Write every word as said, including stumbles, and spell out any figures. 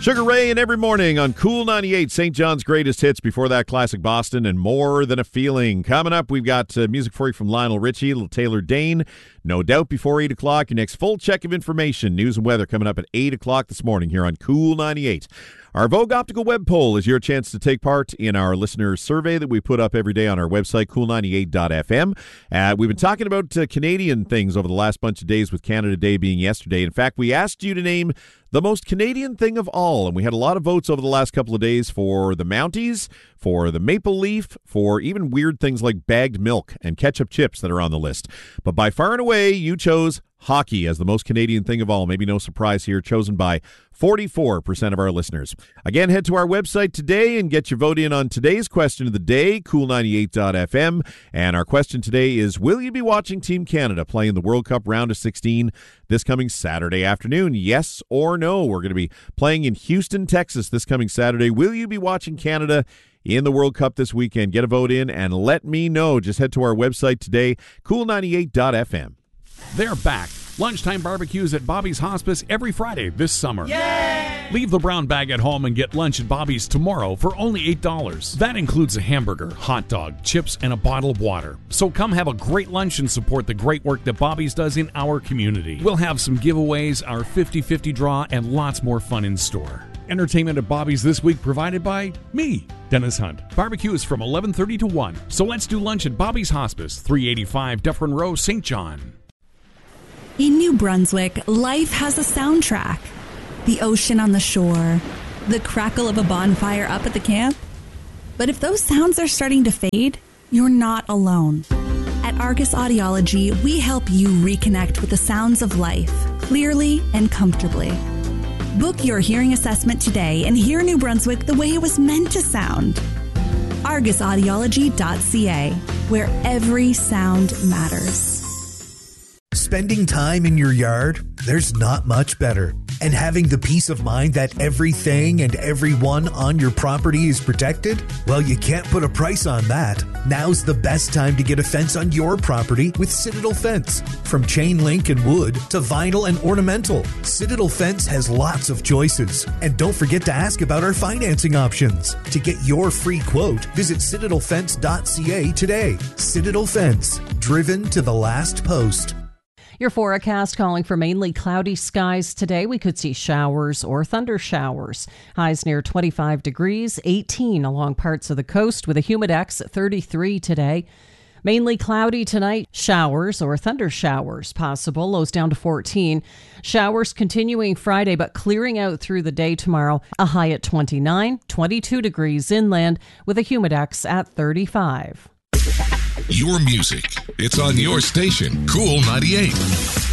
Sugar Ray and every morning on Cool ninety-eight, Saint John's greatest hits. Before that, classic Boston and More Than a Feeling. Coming up, we've got uh, music for you from Lionel Richie, little Taylor Dane. No Doubt before eight o'clock. Your next full check of information, news and weather coming up at eight o'clock this morning here on Cool ninety-eight. Our Vogue Optical web poll is your chance to take part in our listener survey that we put up every day on our website, cool ninety-eight dot f m. Uh, we've been talking about uh, Canadian things over the last bunch of days, with Canada Day being yesterday. In fact, we asked you to name the most Canadian thing of all, and we had a lot of votes over the last couple of days for the Mounties, for the Maple Leaf, for even weird things like bagged milk and ketchup chips that are on the list. But by far and away, you chose hockey as the most Canadian thing of all. Maybe no surprise here, chosen by forty-four percent of our listeners. Again, head to our website today and get your vote in on today's question of the day, cool ninety-eight dot f m. And our question today is, will you be watching Team Canada play in the World Cup round of sixteen this coming Saturday afternoon? Yes or no? We're going to be playing in Houston, Texas this coming Saturday. Will you be watching Canada in the World Cup this weekend? Get a vote in and let me know. Just head to our website today, cool ninety-eight dot f m. They're back. Lunchtime barbecues at Bobby's Hospice every Friday this summer. Yay! Leave the brown bag at home and get lunch at Bobby's tomorrow for only eight dollars. That includes a hamburger, hot dog, chips, and a bottle of water. So come have a great lunch and support the great work that Bobby's does in our community. We'll have some giveaways, our fifty-fifty draw, and lots more fun in store. Entertainment at Bobby's this week provided by me, Dennis Hunt. Barbecue is from eleven thirty to one. So let's do lunch at Bobby's Hospice, three eighty-five Dufferin Row, Saint John. In New Brunswick, life has a soundtrack. The ocean on the shore, the crackle of a bonfire up at the camp. But if those sounds are starting to fade, you're not alone. At Argus Audiology, we help you reconnect with the sounds of life, clearly and comfortably. Book your hearing assessment today and hear New Brunswick the way it was meant to sound. argus audiology dot c a, where every sound matters. Spending time in your yard, there's not much better. And having the peace of mind that everything and everyone on your property is protected? Well, you can't put a price on that. Now's the best time to get a fence on your property with Citadel Fence. From chain link and wood to vinyl and ornamental, Citadel Fence has lots of choices. And don't forget to ask about our financing options. To get your free quote, visit citadel fence dot c a today. Citadel Fence, driven to the last post. Your forecast calling for mainly cloudy skies today. We could see showers or thunder showers. Highs near twenty-five degrees, eighteen along parts of the coast with a humidex at thirty-three today. Mainly cloudy tonight. Showers or thunder showers possible. Lows down to fourteen. Showers continuing Friday, but clearing out through the day tomorrow. A high at twenty-nine, twenty-two degrees inland with a humidex at thirty-five. Your music. It's on your station, Cool ninety-eight.